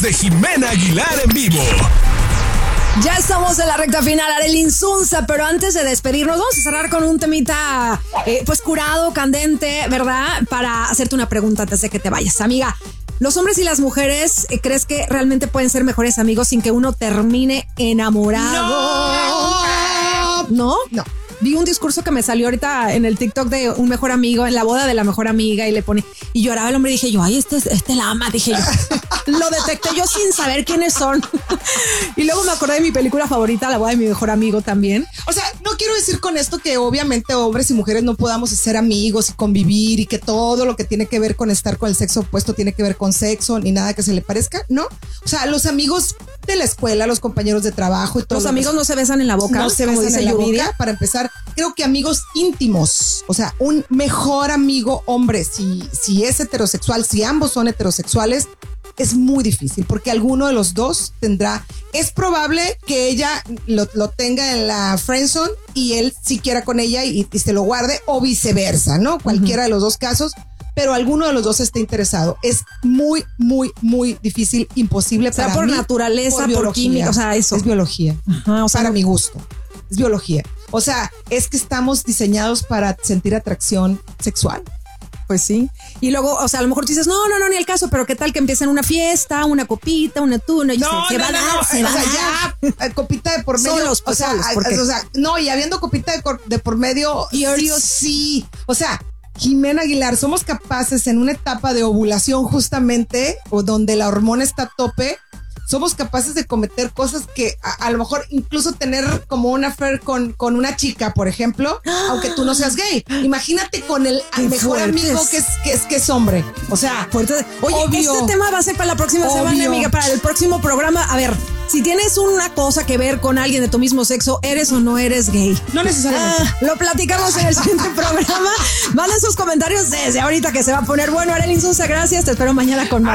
de Jimena Aguilar en vivo. Ya estamos en la recta final, Arely Insunza, pero antes de despedirnos vamos a cerrar con un temita pues curado, candente, ¿verdad? Para hacerte una pregunta antes de que te vayas. Amiga, ¿los hombres y las mujeres crees que realmente pueden ser mejores amigos sin que uno termine enamorado? No. Vi un discurso que me salió ahorita en el TikTok de un mejor amigo, en la boda de la mejor amiga, y le pone, y lloraba el hombre, y dije yo, ay, este la ama, dije yo. Lo detecté yo sin saber quiénes son. Y luego me acordé de mi película favorita, La boda de mi mejor amigo también. O sea, no quiero decir con esto que obviamente hombres y mujeres no podamos ser amigos y convivir y que todo lo que tiene que ver con estar con el sexo opuesto tiene que ver con sexo ni nada que se le parezca, ¿no? O sea, los amigos de la escuela, los compañeros de trabajo y todo. Los amigos no se besan en la boca. No se besan en la boca, para empezar. Creo que amigos íntimos, o sea, un mejor amigo hombre, si es heterosexual, si ambos son heterosexuales, es muy difícil porque alguno de los dos tendrá. Es probable que ella lo tenga en la friendzone y él sí quiera con ella y se lo guarde, o viceversa, ¿no? Cualquiera de los dos casos, pero alguno de los dos esté interesado. Es muy, muy, muy difícil, imposible para mí. O sea, por naturaleza, por química, o sea, eso. Es biología. Ajá, o sea, para mi gusto. Es biología. O sea, es que estamos diseñados para sentir atracción sexual. Pues sí. Y luego, o sea, a lo mejor tú dices, no, ni el caso, pero ¿qué tal que empiecen una fiesta, una copita, una tuna? Y se va a dar. Ya, copita de por medio. Solos, pues, solos, no, y habiendo copita de por medio, sí o sí. O sea, Jimena Aguilar, somos capaces en una etapa de ovulación justamente, o donde la hormona está a tope, somos capaces de cometer cosas que a lo mejor incluso tener como una affair con una chica, por ejemplo, aunque tú no seas gay. Imagínate con el mejor amigo que es hombre. O sea, fuerte. Oye, obvio, este tema va a ser para la próxima semana, amiga, para el próximo programa. A ver, si tienes una cosa que ver con alguien de tu mismo sexo, ¿eres o no eres gay? No necesariamente. Lo platicamos en el siguiente programa. Manden sus comentarios desde ahorita, que se va a poner bueno. Arely Insunza, gracias. Te espero mañana con más.